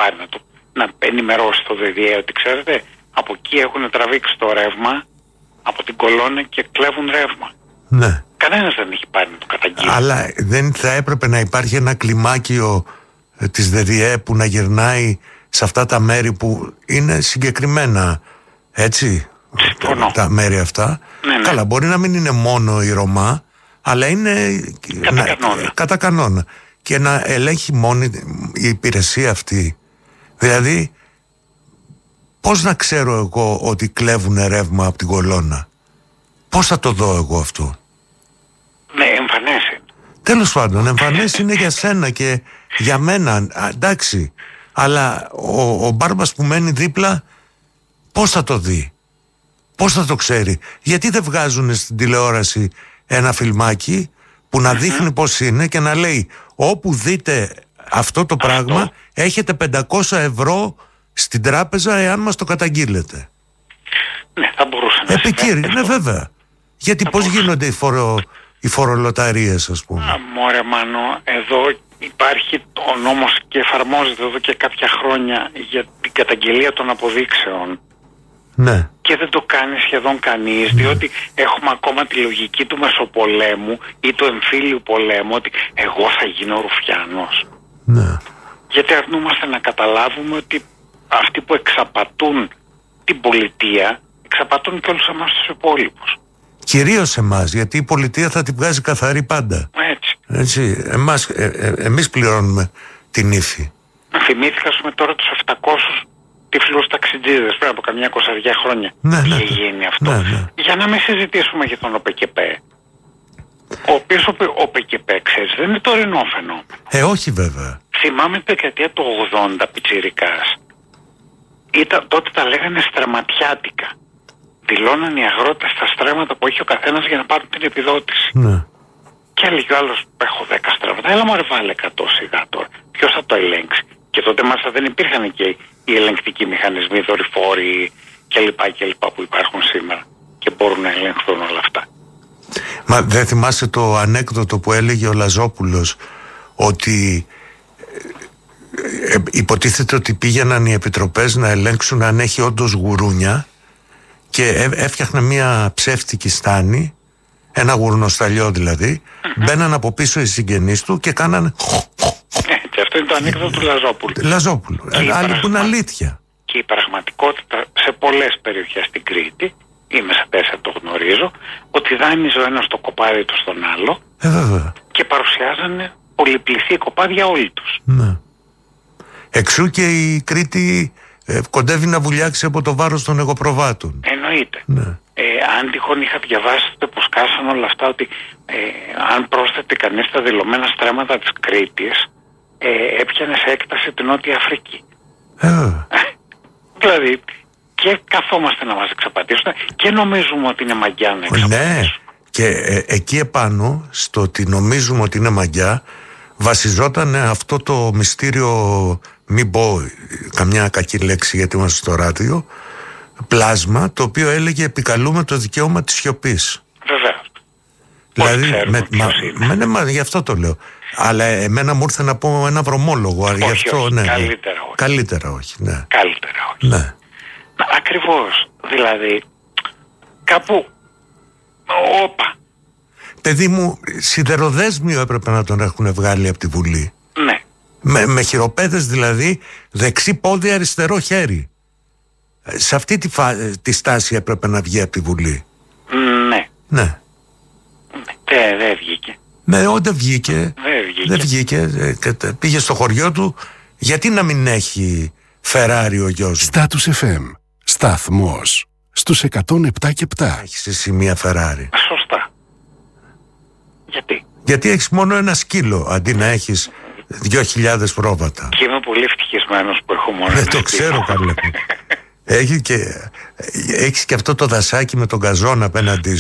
πάρει να ενημερώσει το ΔΔΕ ότι ξέρετε, από εκεί έχουν τραβήξει το ρεύμα από την κολόνα και κλέβουν ρεύμα. Ναι. Κανένας δεν έχει πάρει να το καταγγείλει. Αλλά δεν θα έπρεπε να υπάρχει ένα κλιμάκιο της ΔΔΕ που να γυρνάει σε αυτά τα μέρη που είναι συγκεκριμένα, έτσι, τα μέρη αυτά. Ναι. Καλά, μπορεί να μην είναι μόνο η Ρωμά, αλλά είναι κατά κανόνα. Και να ελέγχει μόνη η υπηρεσία αυτή. Δηλαδή, πώς να ξέρω εγώ ότι κλέβουν ρεύμα από την κολόνα? Πώς θα το δω εγώ αυτό? Ναι, εμφανές είναι. Τέλος πάντων, εμφανές είναι για σένα και για μένα, εντάξει. Αλλά ο μπάρμπας που μένει δίπλα, πώς θα το δει? Πώς θα το ξέρει? Γιατί δεν βγάζουν στην τηλεόραση ένα φιλμάκι που να δείχνει πώς είναι και να λέει όπου δείτε αυτό το πράγμα έχετε 500 ευρώ στην τράπεζα εάν μας το καταγγείλετε? Ναι, θα μπορούσε να επικύρει, ναι, βέβαια. Γιατί πώς γίνονται οι φορολοταρίες, ας πούμε? Μωρέ Μάνο, εδώ υπάρχει ο νόμος και εφαρμόζεται εδώ και κάποια χρόνια για την καταγγελία των αποδείξεων. Ναι. Και δεν το κάνει σχεδόν κανείς, διότι έχουμε ακόμα τη λογική του Μεσοπολέμου ή του εμφύλιου πολέμου, ότι εγώ θα γίνω ρουφιάνος. Ναι. Γιατί αρνούμαστε να καταλάβουμε ότι αυτοί που εξαπατούν την πολιτεία εξαπατούν και όλους εμάς τους υπόλοιπους. Κυρίως εμάς, γιατί η πολιτεία θα την βγάζει καθαρή πάντα. Έτσι. Εμείς πληρώνουμε την ύφη. Θυμήθηκα τώρα τους 700 τυφλούς ταξιτζίδες πριν από καμιά 20 χρόνια. Ναι, είχε γίνει αυτό. Ναι. Για να μην συζητήσουμε για τον ΟΠΕΚΕΠΕ. Ο οποίος ΟΠΕΚΕΠΕ, ξέρεις, δεν είναι τωρινό φαινόμενο. Όχι βέβαια. Θυμάμαι τη δεκαετία του 80 πιτσιρικάς. Τότε τα λέγανε στραματιάτικα. Δηλώναν οι αγρότες τα στρέμματα που έχει ο καθένας για να πάρουν την επιδότηση. Ναι. Και έλεγε ο άλλος, έχω 10 στρέμματα. Έλα μωρέ, βάλε 100 σιγά τώρα. Ποιος θα το ελέγξει? Και τότε μάλιστα δεν υπήρχαν και οι ελεγκτικοί μηχανισμοί, δορυφόροι κλπ. Που υπάρχουν σήμερα και μπορούν να ελεγχθούν όλα αυτά. Μα δεν θυμάσαι το ανέκδοτο που έλεγε ο Λαζόπουλος, ότι υποτίθεται ότι πήγαιναν οι επιτροπές να ελέγξουν αν έχει όντως γουρούνια και έφτιαχνε μια ψεύτικη στάνη, ένα γουρνοσταλιό δηλαδή, μπαίναν από πίσω οι συγγενείς του και κάνανε... Και αυτό είναι το ανέκδοτο του Λαζόπουλου. Άλλη που είναι αλήθεια. Και η πραγματικότητα σε πολλές περιοχές στην Κρήτη, είμαι σε 4 το γνωρίζω, ότι δάνειζε ο ένας το κοπάδι του στον άλλο και παρουσιάζανε πολυπληθή κοπάδια όλοι τους. Ναι. Εξού και η Κρήτη κοντεύει να βουλιάξει από το βάρος των εγωπροβάτων. Εννοείται. Ναι. Αν τυχόν είχα διαβάσει που σκάσαν όλα αυτά, ότι αν πρόσθεται κανείς τα δηλωμένα στρέμματα της Κρήτης, έπιανε σε έκταση την Νότια Αφρική. Δηλαδή, και καθόμαστε να μας εξαπατήσουν και νομίζουμε ότι είναι μαγιά να εξαπατήσουν. Ναι, και εκεί επάνω, στο ότι νομίζουμε ότι είναι μαγιά, βασιζόταν αυτό το μυστήριο, μην πω καμιά κακή λέξη γιατί είμαστε στο ράδιο, πλάσμα, το οποίο έλεγε επικαλούμε το δικαίωμα της σιωπής. Βεβαίως. Δηλαδή, γι' αυτό το λέω. Αλλά εμένα μου ήρθε να πω ένα βρωμόλογο. Όχι, γι' αυτό, όχι, ναι, καλύτερα όχι. Ναι. Καλύτερα όχι. Ναι. Ακριβώς. Δηλαδή, κάπου... Όπα. Παιδί μου, σιδεροδέσμιο έπρεπε να τον έχουν βγάλει από τη Βουλή. Ναι. Με χειροπέδες δηλαδή, δεξί πόδι, αριστερό χέρι. Σε αυτή τη στάση έπρεπε να βγει από τη Βουλή. Ναι. Ναι. Δεν βγήκε. Ναι, δεν βγήκε. Δεν βγήκε. Πήγε στο χωριό του. Γιατί να μην έχει Φεράρι ο γιος μου? Status FM. Σταθμός στους 107 και 7. Έχεις εσύ μία Φεράρι. Σωστά. Γιατί? Γιατί έχεις μόνο ένα σκύλο αντί να έχεις 2.000 πρόβατα. Και είμαι πολύ ευτυχισμένος που έχω μόνο ένα το ξέρω καλά. Έχεις και αυτό το δασάκι με τον καζόν απέναντί